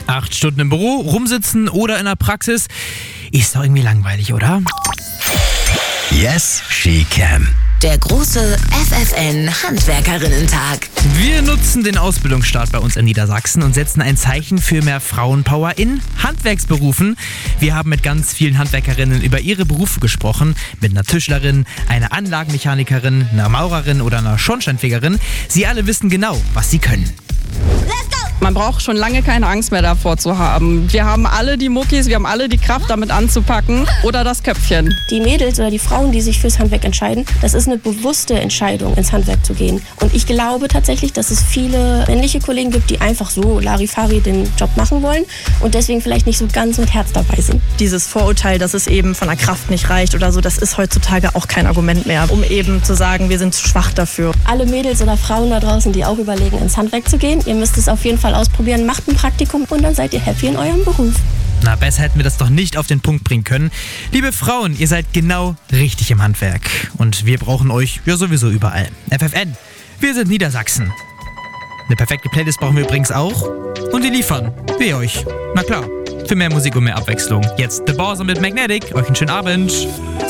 8 Stunden im Büro, rumsitzen oder in der Praxis. Ist doch irgendwie langweilig, oder? Yes, she can. Der große FFN Handwerkerinnen-Tag. Wir nutzen den Ausbildungsstart bei uns in Niedersachsen und setzen ein Zeichen für mehr Frauenpower in Handwerksberufen. Wir haben mit ganz vielen Handwerkerinnen über ihre Berufe gesprochen. Mit einer Tischlerin, einer Anlagenmechanikerin, einer Maurerin oder einer Schornsteinfegerin. Sie alle wissen genau, was sie können. Man braucht schon lange keine Angst mehr davor zu haben. Wir haben alle die Muckis, wir haben alle die Kraft, damit anzupacken oder das Köpfchen. Die Mädels oder die Frauen, die sich fürs Handwerk entscheiden, das ist eine bewusste Entscheidung, ins Handwerk zu gehen. Und ich glaube tatsächlich, dass es viele männliche Kollegen gibt, die einfach so Larifari den Job machen wollen und deswegen vielleicht nicht so ganz mit Herz dabei sind. Dieses Vorurteil, dass es eben von der Kraft nicht reicht oder so, das ist heutzutage auch kein Argument mehr, um eben zu sagen, wir sind zu schwach dafür. Alle Mädels oder Frauen da draußen, die auch überlegen, ins Handwerk zu gehen, ihr müsst es auf jeden Fall ausprobieren, macht ein Praktikum und dann seid ihr happy in eurem Beruf. Na, besser hätten wir das doch nicht auf den Punkt bringen können. Liebe Frauen, ihr seid genau richtig im Handwerk. Und wir brauchen euch ja sowieso überall. FFN, wir sind Niedersachsen. Eine perfekte Playlist brauchen wir übrigens auch. Und die liefern wir euch. Na klar, für mehr Musik und mehr Abwechslung. Jetzt The Bowser mit Magnetic. Euch einen schönen Abend.